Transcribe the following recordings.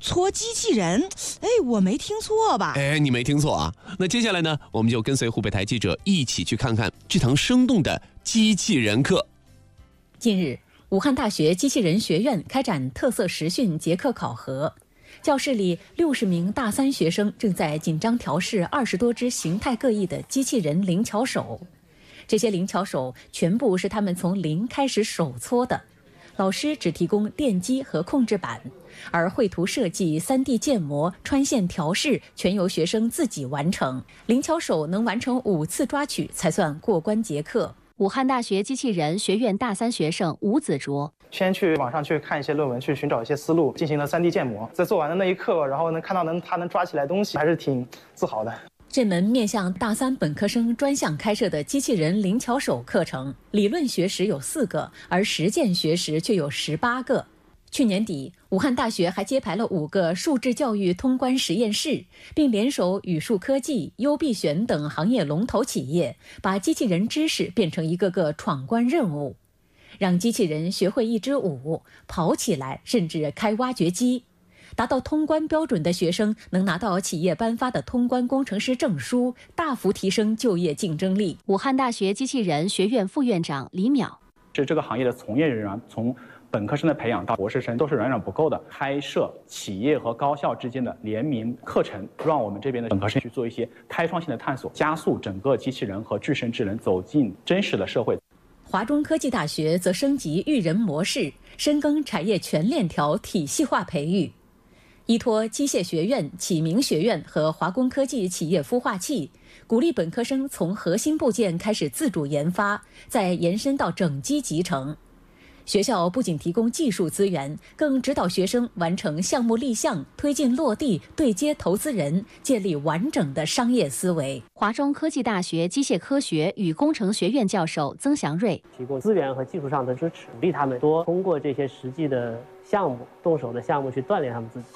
搓机器人，我没听错吧？ 你没听错啊。那接下来呢，我们就跟随湖北台记者一起去看看这堂生动的机器人课。 近日，武汉大学机器人学院开展特色实训结课考核，教室里60名大3学生正在紧张调试20多只形态各异的机器人灵巧手。这些灵巧手全部是他们从零开始手搓的，老师只提供电机和控制板，而绘图设计、3D 建模、穿线调试全由学生自己完成。灵巧手能完成5次抓取才算过关结课。 武汉大学机器人学院大3学生吴子卓， 先去网上去看一些论文，去寻找一些思路，进行了3D 建模。在做完的那一刻，然后能看到他能抓起来东西，还是挺自豪的。 这门面向大3本科生专项开设的机器人灵巧手课程，理论学时有4个，而实践学时却有18个。去年底，武汉大学还揭牌了5个数智教育通关实验室，并联手宇树科技、优必选等行业龙头企业，把机器人知识变成一个个闯关任务，让机器人学会一支舞、跑起来，甚至开挖掘机。达到通关标准的学生能拿到企业颁发的通关工程师证书，大幅提升就业竞争力。 武汉大学机器人学院副院长李淼， 是这个行业的从业人员，从本科生的培养到博士生都是远远不够的。开设企业和高校之间的联名课程，让我们这边的本科生去做一些开创性的探索，加速整个机器人和智能走进真实的社会。 华中科技大学则升级育人模式，深耕产业全链条体系化培育。依托机械学院、启明学院和华工科技企业孵化器，鼓励本科生从核心部件开始自主研发，再延伸到整机集成。学校不仅提供技术资源，更指导学生完成项目立项、推进落地、对接投资人，建立完整的商业思维。 华中科技大学机械科学与工程学院教授曾祥瑞， 提供资源和技术上的支持，鼓励他们多通过这些实际的项目、动手的项目去锻炼他们自己。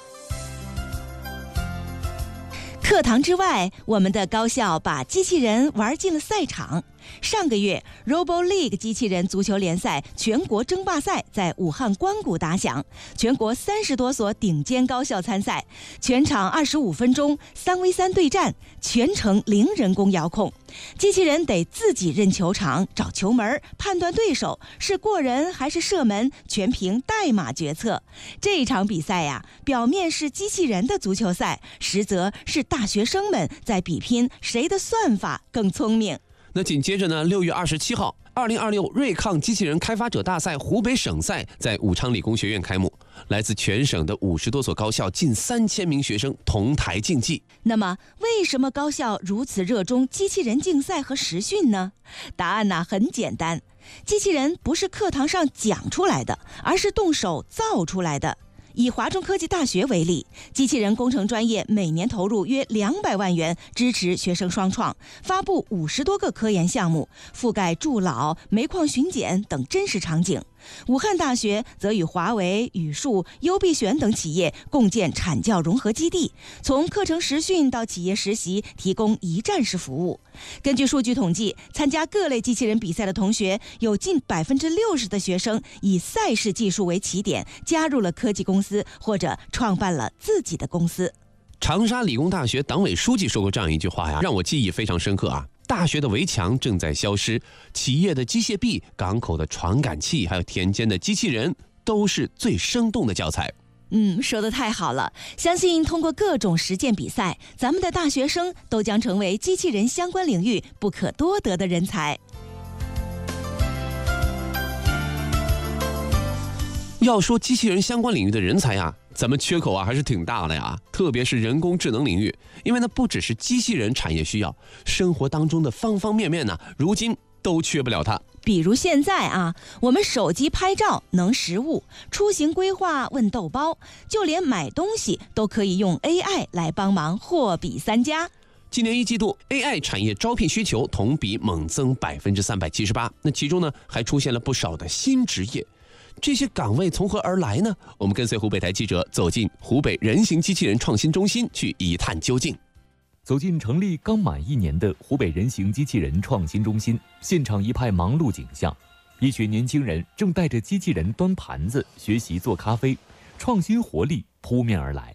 课堂之外，我们的高校把机器人玩进了赛场。上个月 Robo League 机器人足球联赛全国争霸赛在武汉光谷打响，全国30多所顶尖高校参赛，全场25分钟3v3对战，全程零人工遥控。机器人得自己认球场、找球门，判断对手是过人还是射门，全凭代码决策。这一场比赛呀，表面是机器人的足球赛，实则是大学生们在比拼谁的算法更聪明。 那紧接着呢，6月27号，2026瑞抗机器人开发者大赛湖北省赛在武昌理工学院开幕，来自全省的50多所高校近3000名学生同台竞技。 那么，为什么高校如此热衷机器人竞赛和实训呢？答案呢，很简单，机器人不是课堂上讲出来的，而是动手造出来的。以华中科技大学为例，机器人工程专业每年投入约200万元，支持学生双创，发布50多个科研项目，覆盖筑牢、煤矿巡检等真实场景。武汉大学则与华为、宇树、优必选等企业共建产教融合基地，从课程实训到企业实习，提供一站式服务。根据数据统计，参加各类机器人比赛的同学有近60%的学生以赛事技术为起点，加入了科技公司或者创办了自己的公司。 长沙理工大学党委书记说过这样一句话呀，让我记忆非常深刻啊。大学的围墙正在消失，企业的机械臂、港口的传感器，还有田间的机器人，都是最生动的教材。 说得太好了！相信通过各种实践比赛，咱们的大学生都将成为机器人相关领域不可多得的人才。 要说机器人相关领域的人才呀，咱们缺口啊还是挺大的呀，特别是人工智能领域，因为呢不只是机器人产业需要，生活当中的方方面面呢，如今都缺不了它。 比如现在啊，我们手机拍照能识物，出行规划问豆包，就连买东西都可以用 AI 来帮忙货比三家。 今年1季度 AI 产业招聘需求同比猛增378%，那其中呢还出现了不少的新职业。这些岗位从何而来呢？我们跟随湖北台记者走进湖北人形机器人创新中心去一探究竟。 走进成立刚满1年的湖北人形机器人创新中心，现场一派忙碌景象，一群年轻人正带着机器人端盘子学习做咖啡，创新活力扑面而来。